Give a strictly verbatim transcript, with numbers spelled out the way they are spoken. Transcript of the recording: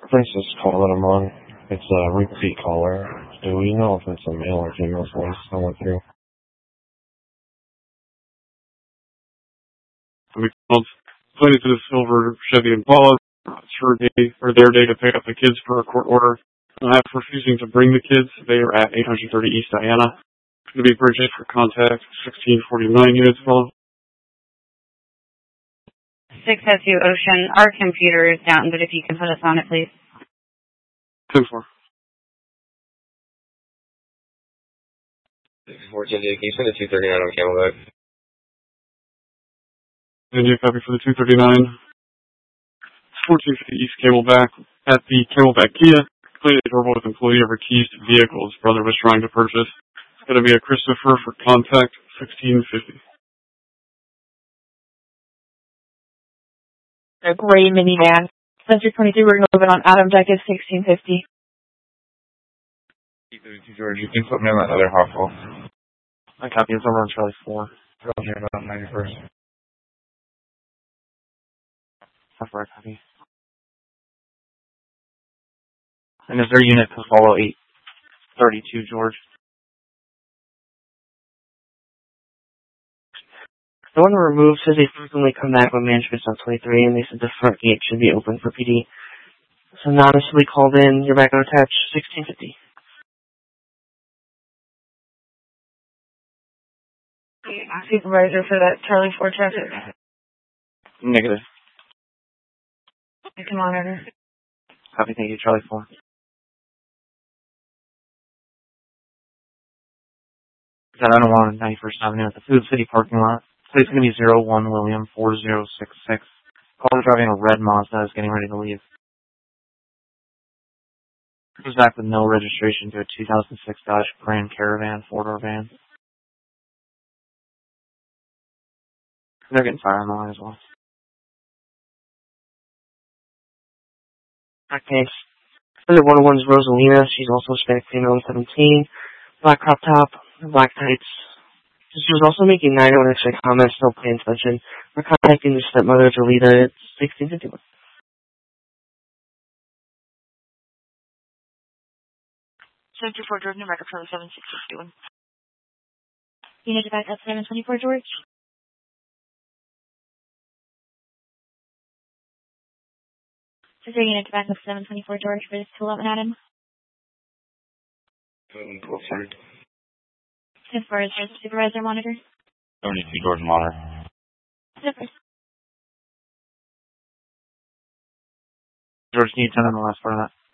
Thanks for this call that I'm on. It's a repeat caller. Do we know if it's a male or female voice that went through? We called Plenty to the Silver Chevy Impala. It's her day, or their day to pick up the kids for a court order. Uh, for refusing to bring the kids, they are at eight thirty East Diana. To be purchased for contact sixteen forty-nine units full. six oh two Ocean. Our computer is down, but if you can put us on it, please. ten four. fourteen, can you send a two thirty-nine on Camelback? And you copy for the two thirty-nine. fourteen fifty East Camelback. At the Camelback Kia, cleaning the door with employee over keys to vehicle his brother was trying to purchase. It's going to be a Christopher for contact sixteen fifty. A gray minivan. Center twenty-three, we're moving on Adam Deckard, sixteen fifty. George, you can put me on that other hostile. I copy. It's over on Charlie four. Roger, about ninety-first. That's where I copy. And is their unit to follow eight thirty-two, George? The one removed says they frequently come back when management's on twenty-three, and they said the front gate should be open for P D. So anonymously called in, you're back on attach, sixteen fifty. Supervisor for that Charlie four traffic. Negative. It's a monitor. Copy, thank you, Charlie four. Got on one ninety-first Avenue at the Food City parking lot. It's going to be zero one William four zero six six. Caller driving a red Mazda is getting ready to leave. Comes back with no registration to a two thousand six Dodge Grand Caravan four-door van. They're getting fire on the line as well. Okay. Under one oh one is Rosalina. She's also Hispanic female, seventeen. Black crop top, black tights. She was also making nine oh one X-ray comments, no pay attention. We're contacting the stepmother, Jolita, at sixteen fifty-one. seventy-four George, New Record, Charlie seven six six one. Unit to back up seven twenty-four George. So unit to back up seven twenty-four George for this two eleven Adam. As far as the supervisor monitor? seventy-two George monitor. Super. George, can you tell them the last part of that?